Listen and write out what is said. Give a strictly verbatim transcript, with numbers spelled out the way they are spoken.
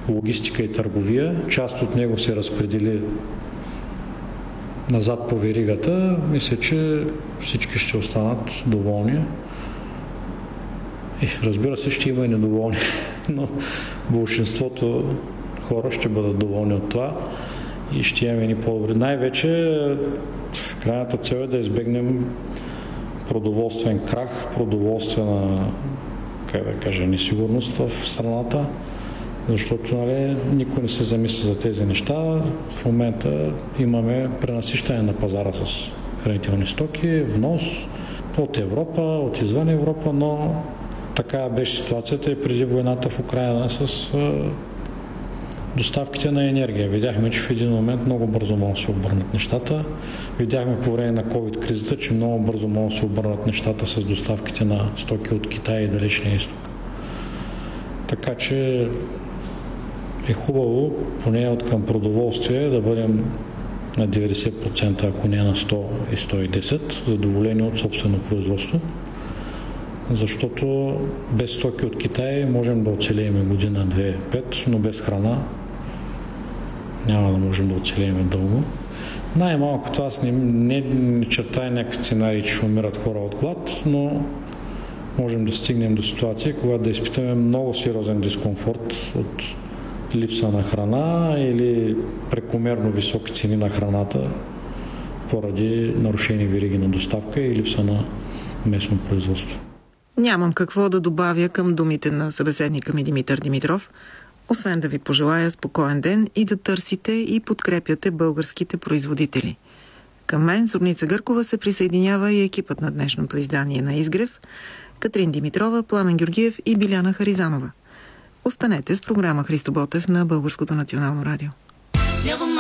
логистика и търговия. Част от него се разпредели назад по веригата. Мисля, че всички ще останат доволни. И, разбира се, ще има и недоволни, но большинството хора ще бъдат доволни от това и ще имаме и по-добре. Най-вече крайната цел е да избегнем продоволствен крах, продоволствена, как да кажа, несигурност в страната, защото, нали, никой не се замисля за тези неща. В момента имаме пренасищане на пазара с хранителни стоки, внос от Европа, от извън Европа, но така беше ситуацията и преди войната в Украйна с доставките на енергия. Видяхме, че в един момент много бързо могат да се обърнат нещата. Видяхме по време на COVID-кризата, че много бързо могат да се обърнат нещата с доставките на стоки от Китай и Далечния изток. Така че е хубаво, поне от към продоволствие, да бъдем на деветдесет процента, ако не на сто и сто и десет, задоволени от собствено производство. Защото без стоки от Китай можем да оцелеем година, две, пет, но без храна няма да можем да оцелеем дълго. Най-малкото аз не, не, не чертая някакви сценарии, че ще умират хора от глад, но можем да стигнем до ситуация, когато да изпитаме много сериозен дискомфорт от липса на храна или прекомерно високи цени на храната поради нарушени вериги на доставка и липса на местно производство. Нямам какво да добавя към думите на събеседника ми Димитър Димитров, освен да ви пожелая спокоен ден и да търсите и подкрепяте българските производители. Към мен, Зорница Гъркова, се присъединява и екипът на днешното издание на Изгрев, Катрин Димитрова, Пламен Георгиев и Биляна Харизанова. Останете с програма Христо Ботев на Българското национално радио.